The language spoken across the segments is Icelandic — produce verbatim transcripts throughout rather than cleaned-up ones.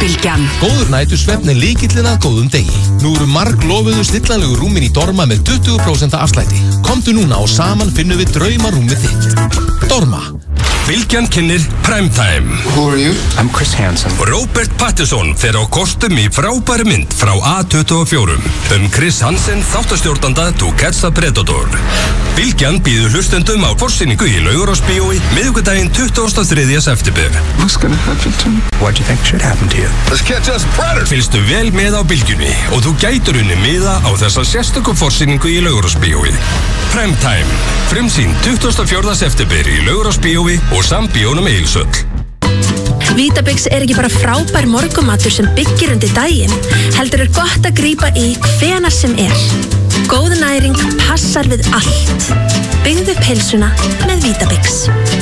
Bylgjan. Góður nætursvefn er lykillinn að góðum degi. Nú eru marg lofuðu stillanlegu rúmin í Dorma með tuttugu prósent afslætti. Komdu núna og saman finnum við draumarúmið þitt. Dorma. Bylgjan kynnir Primetime. Who are you? I'm Chris Hansen. Robert Pattinson fer á kostum í frábæri mynd frá A tuttugu og fjögur um Chris Hansen, þáttastjórnanda To Catch a Predator. Bylgjan býður hlustendum á forsýningu í Laugarásbíói miðvikudaginn tuttugasta og þriðja september. What's gonna happen to me? What do you think should happen to you? Let's catch us predator. Fylgstu vel með á Bylgjunni og þú gætur unni miða á þessa sérstöku forsýningu í Laugarásbíói. Primetime. Frumsýn tuttugasta og fjórða september í Laugarásbíói og Sambíónum Egilshöll. Vítabix er ekki bara frábær morgumatur sem byggir undir daginn, heldur er gott að grípa í hvenær sem er. Góð næring passar við allt. Byggðu upp heilsuna með Vítabix.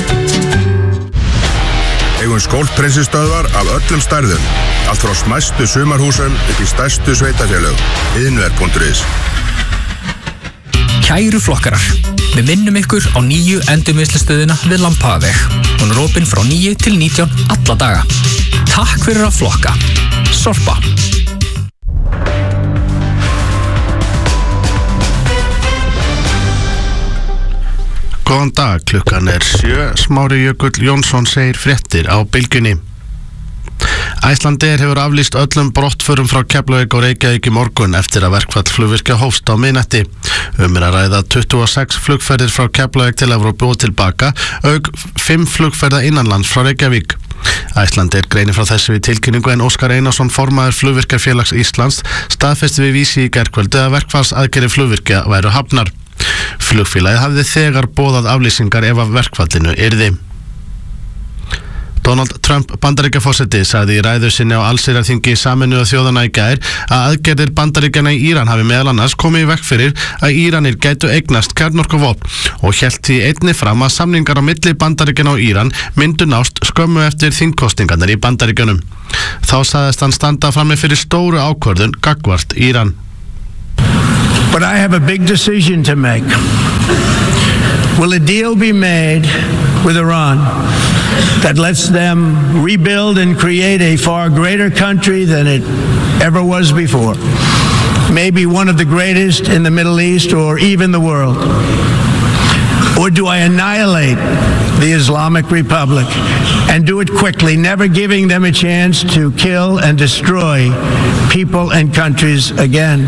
Eigum skólpreinsistöðvar af öllum stærðum. Allt frá smæstu sumarhúsum upp í stærstu sveitafélög. Iðnver punktur is. Kæru flokkarar, við minnum ykkur á nýju endurvinnslustöðina við Lambhagaveg. Hún er opin frá níu til nítján alla daga. Takk fyrir að flokka. Sorpa. Góðan dag, klukkan er sjö. Smári Jökull Jónsson segir fréttir á Bylgjunni. Icelandair hefur aflýst öllum brottförum frá Keflavík og Reykjavík í morgun eftir að verkfall flugvirkja hófst á miðnætti. Um er að ræða tuttugu og sex flugferðir frá Keflavík til Evrópu og tilbaka, auk fimm flugferða innanlands frá Reykjavík. Icelandair greinir frá þessu í tilkynningu en Óskar Einarsson, formaður Flugvirkjafélags Íslands, staðfesti við Vísi í gærkvöldi að verkfallsaðgerðir flugvirkja væru hafnar. Flugfélagið hafði þegar boðað aflýsingar ef að verkfallinu yrði. Donald Trump Bandaríkjaforseti sagði í ræðu sinni á allsherjarþingi Sameinuðu þjóðanna í gær að aðgerðir Bandaríkjanna í Íran hafi meðal annars komið í veg fyrir að Íranir gætu eignast kjarnorkuvopn og hélt því einnig fram að samningar á milli Bandaríkjanna og Íran myndu nást skömmu eftir þingkosningarnar í Bandaríkjunum. Þá sagðist hann standa frammi fyrir stóru ákvörðun gagnvart Íran. But I have a big decision to make. Will a deal be made with Iran that lets them rebuild and create a far greater country than it ever was before? Maybe one of the greatest in the Middle East or even the world. Or do I annihilate the Islamic Republic and do it quickly, never giving them a chance to kill and destroy people and countries again?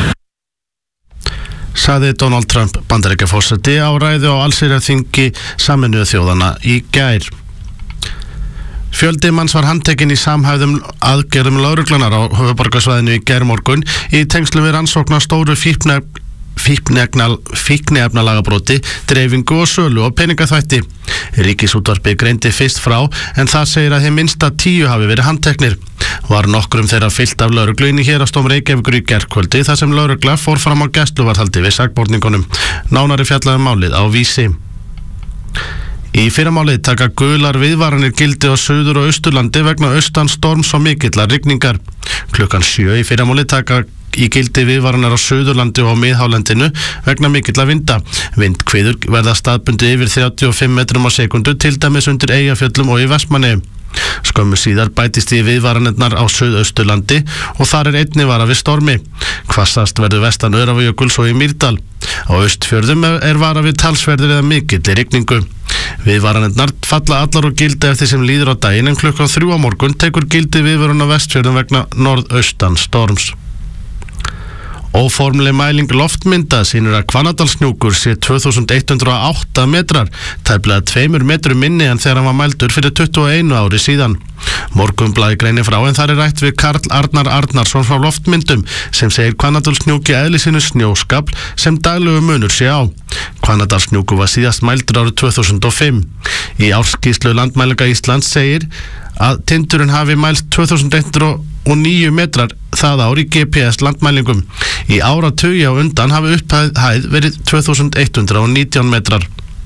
Sagði Donald Trump Bandaríkjaforseti á ræðu á allsherjarþingi Sameinuðu þjóðanna í gær. Fjöldi manns var handtekinn í samhæfðum aðgerðum lögreglunar á höfuðborgarsvæðinu í gærmorgun í tengslum við rannsókn á stóru fíkne, fíkniefnalagabróti, dreifingu og sölu og peningaþvætti. Ríkisútvarpið greindi fyrst frá en það segir að hið minnsta tíu hafi verið handteknir. Var nokkrum þeirra fylgt af lögreglu inn í Héraðsdóm Reykjavíkur í gærkvöldi þar sem lögregla fór fram á gæsluvarðhaldi við sakborningunum. Nánari fjallaði málið á Vísi. Í fyrramálið taka gular viðvaranir gildi á Suður- og Austurlandi vegna austan storms og mikillar rigningar. Klukkan sjö í fyrramálið taka í gildi viðvaranir á Suðurlandi og á miðhálendinu vegna mikillar vinda. Vindhviður verða staðbundi yfir þrjátíu og fimm metrum á sekundu, til dæmis undir Eyjafjöllum og í Vestmannaeyjum. Skömmu síðar bætist í viðvaranirnar á Suðausturlandi og þar er einnig varað við stormi. Hvassast verður vestan Öræfajökuls og í Mýrdal. Á Austfjörðum er varað við talsverðir eða mikilli rigningu. Viðvaranirnar falla allar og gildi eftir sem líður á daginn en klukkan þrjú á morgun tekur gildi viðvörun á Vestfjörðum vegna norðaustan storms. Óformleg mæling loftmynda sýnir að Hvannadalshnjúkur sé tvö þúsund hundrað og átta metrar, tæplega tveimur metrum minni en þegar hann var mældur fyrir tuttugu og eitt ári síðan. Morgunblaðið greinir frá en þar er rætt við Karl Arnar Arnarsson frá loftmyndum sem segir Hvannadalshnjúki eðli sínu snjóskafl sem daglegu munur sé á. Hvannadalshnjúkur var síðast mældur árið tvö þúsund og fimm. Í ársskýrslu Landmælinga Íslands segir að tindurinn hafi mælst tvö þúsund hundrað og níu metrar það ár í G P S landmælingum. Í áratugi á undan hafi upphæð verið tvö þúsund hundrað og nítján metrar.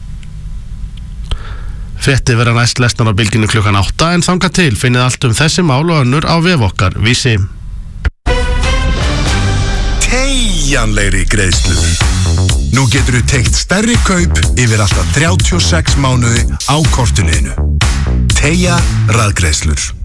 Fréttir verða næst lesnar á Bylgjunni klukkan átta en þangað til finnið allt um þessi mál og önnur á vef okkar Vísi. Teygjanlegri greiðslur. Nú getur þú teygt stærri kaup yfir alltaf þrjátíu og sex mánuði á kortinu þínu. Teygja rafgreiðslur.